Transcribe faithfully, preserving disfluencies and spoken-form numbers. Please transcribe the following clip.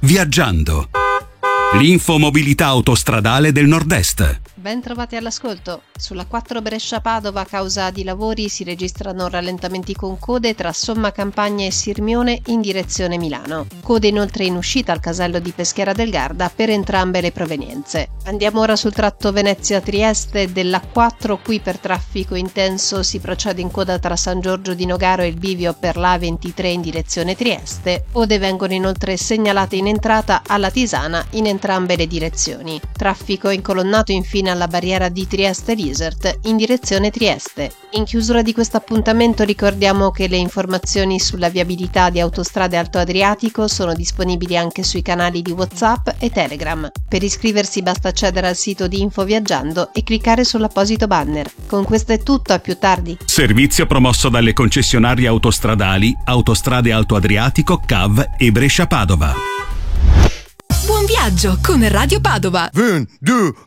Viaggiando. L'infomobilità autostradale del Nord-Est. Ben trovati all'ascolto. Sulla quattro Brescia-Padova a causa di lavori si registrano rallentamenti con code tra Somma Campagna e Sirmione in direzione Milano. Code inoltre in uscita al casello di Peschiera del Garda per entrambe le provenienze. Andiamo ora sul tratto Venezia-Trieste dell'A quattro, qui per traffico intenso si procede in coda tra San Giorgio di Nogaro e il bivio per l'A ventitré in direzione Trieste. Code vengono inoltre segnalate in entrata alla Tisana in entrambe le direzioni. Traffico incolonnato infine alla barriera di Trieste-Lisert in direzione Trieste. In chiusura di questo appuntamento ricordiamo che le informazioni sulla viabilità di Autostrade Alto Adriatico sono disponibili anche sui canali di WhatsApp e Telegram. Per iscriversi basta accedere al sito di Info Viaggiando e cliccare sull'apposito banner. Con questo è tutto, a più tardi. Servizio promosso dalle concessionarie autostradali Autostrade Alto Adriatico, C A V e Brescia-Padova. Buon viaggio con Radio Padova. Un, due,